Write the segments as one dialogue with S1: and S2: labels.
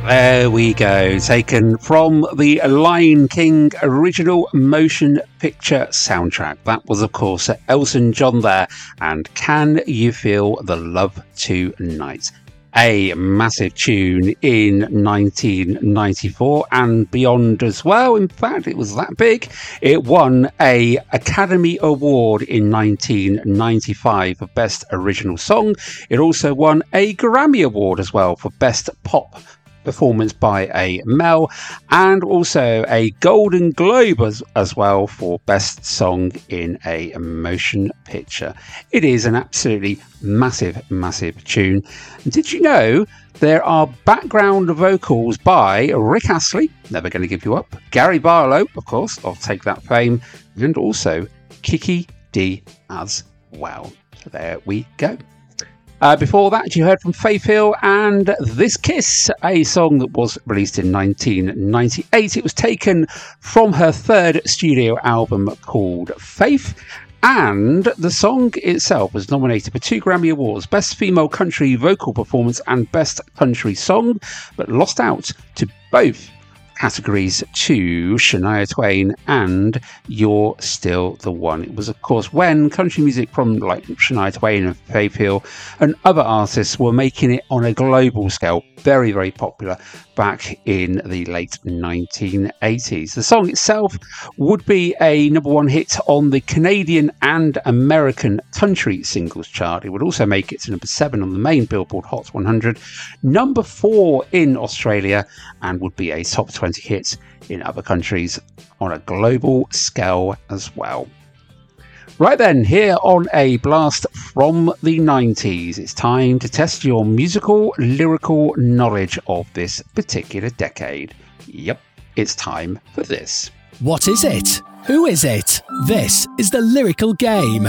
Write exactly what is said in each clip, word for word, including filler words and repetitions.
S1: There we go, taken from the Lion King original motion picture soundtrack. That was, of course, Elton John there, and Can You Feel the Love Tonight? A massive tune in nineteen ninety-four and beyond as well. In fact, it was that big. It won a Academy Award in nineteen ninety-five for Best Original Song. It also won a Grammy Award as well for Best Pop Performance by a Male, and also a Golden Globe as, as well for Best Song in a Motion Picture. It is an absolutely massive, massive tune. Did you know there are background vocals by Rick Astley, Never Gonna Give You Up, Gary Barlow, of course, of Take That Fame, and also Kiki Dee as well. So there we go. Uh, before that, you heard from Faith Hill and This Kiss, a song that was released in nineteen ninety-eight. It was taken from her third studio album called Faith, and the song itself was nominated for two Grammy Awards, Best Female Country Vocal Performance and Best Country Song, but lost out to both categories to Shania Twain and You're Still the One. It was, of course, when country music from like Shania Twain and Faith Hill and other artists were making it on a global scale, very, very popular back in the late nineteen eighties. The song itself would be a number one hit on the Canadian and American country singles chart. It would also make it to number seven on the main Billboard Hot one hundred, number four in Australia, and would be a top twenty hit in other countries on a global scale as well. Right then, here on A Blast from the nineties, it's time to test your musical, lyrical knowledge of this particular decade. Yep, it's time for this.
S2: What is it? Who is it? This is the Lyrical Game.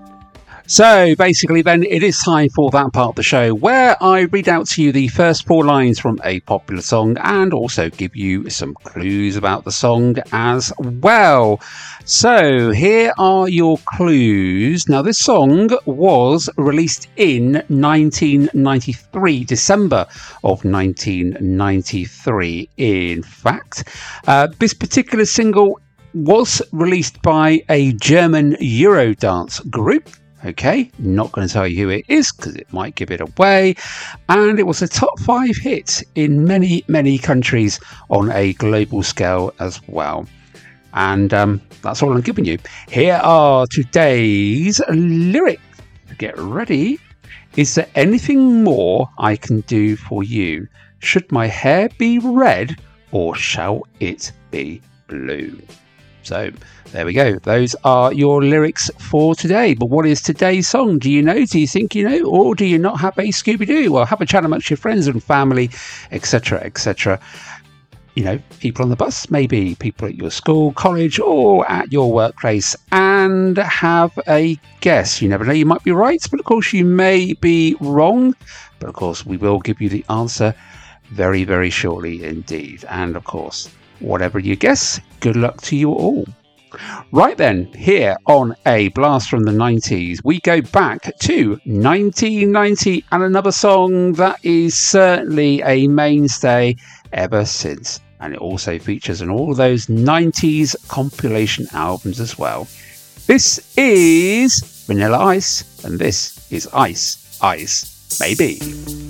S1: So basically then it is time for that part of the show where I read out to you the first four lines from a popular song and also give you some clues about the song as well. So here are your clues. Now this song was released in nineteen ninety-three, December of nineteen ninety-three. In fact, uh, this particular single was released by a German Eurodance group. Okay, not going to tell you who it is because it might give it away. And it was a top five hit in many, many countries on a global scale as well. And um, that's all I'm giving you. Here are today's lyrics. Get ready. Is there anything more I can do for you? Should my hair be red or shall it be blue? So there we go. Those are your lyrics for today. But what is today's song? Do you know? Do you think you know? Or do you not have a Scooby-Doo? Well, have a chat amongst your friends and family, et cetera, et cetera. You know, people on the bus, maybe people at your school, college, or at your workplace, and have a guess. You never know, you might be right, but of course you may be wrong. But of course, we will give you the answer very, very shortly indeed. And of course, whatever you guess, good luck to you all. Right then, here on A Blast from the nineties, we go back to nineteen ninety and another song that is certainly a mainstay ever since. And it also features on all those nineties compilation albums as well. This is Vanilla Ice, and this is Ice, Ice, Maybe.